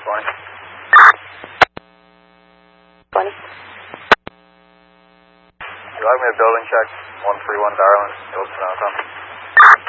20. You like me a building check, 131 Darwin, Hilton,